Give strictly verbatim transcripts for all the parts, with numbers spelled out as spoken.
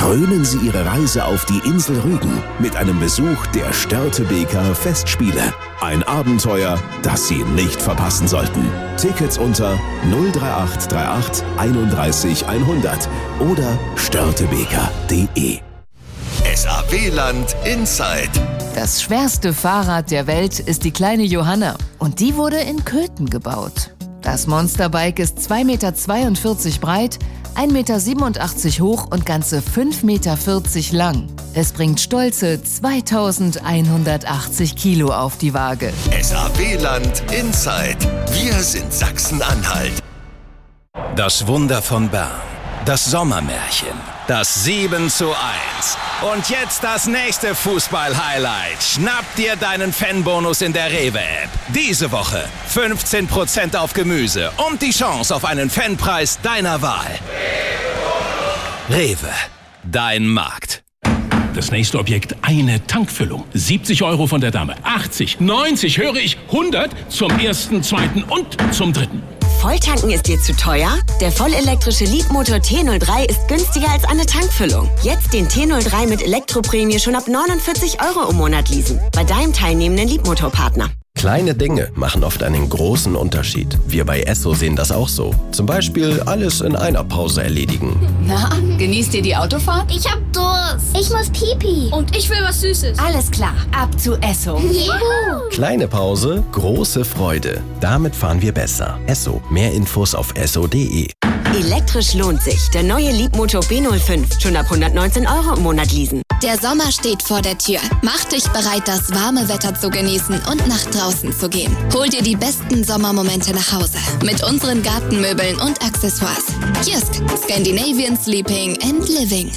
Krönen Sie Ihre Reise auf die Insel Rügen mit einem Besuch der Störtebeker Festspiele. Ein Abenteuer, das Sie nicht verpassen sollten. Tickets unter null drei acht drei acht einunddreißig hundert oder störtebeker punkt de. S A W-Land Inside. Das schwerste Fahrrad der Welt ist die kleine Johanna. Und die wurde in Köthen gebaut. Das Monsterbike ist zwei Komma zweiundvierzig Meter breit, ein Komma siebenundachtzig Meter hoch und ganze fünf Komma vierzig Meter lang. Es bringt stolze zweitausendeinhundertachtzig Kilo auf die Waage. S A W-Land Inside. Wir sind Sachsen-Anhalt. Das Wunder von Bern. Das Sommermärchen. Das sieben zu eins. Und jetzt das nächste Fußball-Highlight. Schnapp dir deinen Fanbonus in der Rewe-App. Diese Woche fünfzehn Prozent auf Gemüse und die Chance auf einen Fanpreis deiner Wahl. Rewe, dein Markt. Das nächste Objekt, eine Tankfüllung. siebzig Euro von der Dame. achtzig, neunzig, höre ich, hundert zum ersten, zweiten und zum dritten. Volltanken ist dir zu teuer? Der vollelektrische Leapmotor T null drei ist günstiger als eine Tankfüllung. Jetzt den T null drei mit Elektroprämie schon ab neunundvierzig Euro im Monat leasen. Bei deinem teilnehmenden Leapmotor-Partner. Kleine Dinge machen oft einen großen Unterschied. Wir bei Esso sehen das auch so. Zum Beispiel alles in einer Pause erledigen. Na, genießt ihr die Autofahrt? Ich hab Durst. Ich muss pipi. Und ich will was Süßes. Alles klar, ab zu Esso. Juhu. Kleine Pause, große Freude. Damit fahren wir besser. Esso. Mehr Infos auf esso punkt de. Elektrisch lohnt sich. Der neue Leapmotor B null fünf. Schon ab hundertneunzehn Euro im Monat leasen. Der Sommer steht vor der Tür. Mach dich bereit, das warme Wetter zu genießen und nach draußen zu gehen. Hol dir die besten Sommermomente nach Hause mit unseren Gartenmöbeln und Accessoires. Jysk, Scandinavian Sleeping and Living.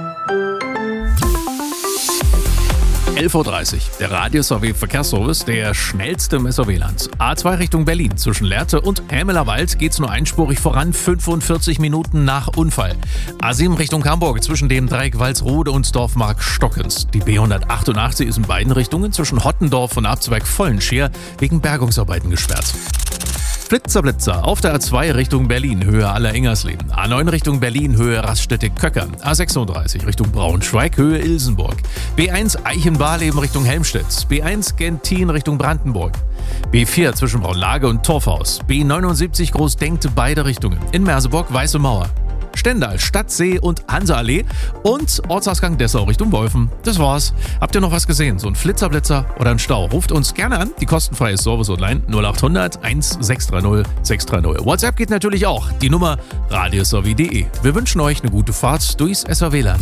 elf Uhr dreißig. Der Radius A W Verkehrsservice, der schnellste im S A W-Land. A zwei Richtung Berlin. Zwischen Lehrte und Hämelerwald geht's nur einspurig voran, fünfundvierzig Minuten nach Unfall. A sieben Richtung Hamburg zwischen dem Dreieck Walsrode und Dorfmark-Stockens. Die B hundertachtundachtzig ist in beiden Richtungen zwischen Hottendorf und Abzweig Vollenscheer wegen Bergungsarbeiten gesperrt. Flitzer-Blitzer auf der A zwei Richtung Berlin, Höhe Aller-Ingersleben. A neun Richtung Berlin, Höhe Raststätte-Köcker. A sechsunddreißig Richtung Braunschweig, Höhe Ilsenburg. B eins Eichenbarleben Richtung Helmstedt. B eins Gentin Richtung Brandenburg. B vier zwischen Braunlage und Torfhaus. B neunundsiebzig Großdenkte beide Richtungen. In Merseburg Weiße Mauer. Stendal, Stadtsee und Hanseallee und Ortsausgang Dessau Richtung Wolfen. Das war's. Habt ihr noch was gesehen? So ein Flitzerblitzer oder ein Stau? Ruft uns gerne an. Die kostenfreie Service Online null achthundert eintausendsechshundertdreißig sechshundertdreißig. WhatsApp geht natürlich auch. Die Nummer radius a w punkt de. Wir wünschen euch eine gute Fahrt durchs S A W-Land.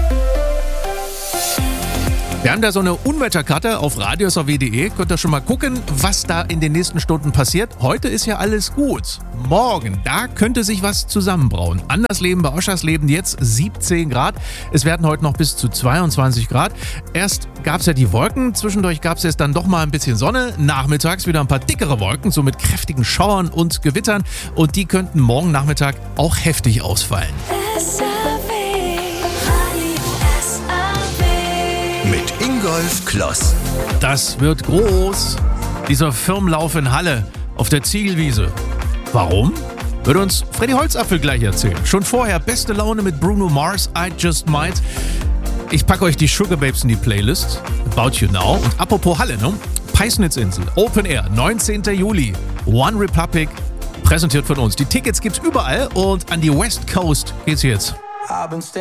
Wir haben da so eine Unwetterkarte auf radius a w punkt de. Könnt ihr schon mal gucken, was da in den nächsten Stunden passiert. Heute ist ja alles gut. Morgen, da könnte sich was zusammenbrauen. Andersleben bei Oschersleben jetzt siebzehn Grad. Es werden heute noch bis zu zweiundzwanzig Grad. Erst gab es ja die Wolken. Zwischendurch gab es jetzt dann doch mal ein bisschen Sonne. Nachmittags wieder ein paar dickere Wolken, so mit kräftigen Schauern und Gewittern. Und die könnten morgen Nachmittag auch heftig ausfallen. Mit Ingolf Kloss. Das wird groß. Dieser Firmenlauf in Halle auf der Ziegelwiese. Warum? Wird uns Freddy Holzapfel gleich erzählen. Schon vorher beste Laune mit Bruno Mars, I Just Might. Ich packe euch die Sugar Babes in die Playlist. About You Now. Und apropos Halle, ne? Peisnitzinsel, Open Air, neunzehnten Juli. One Republic, präsentiert von uns. Die Tickets gibt's überall und an die West Coast geht's jetzt.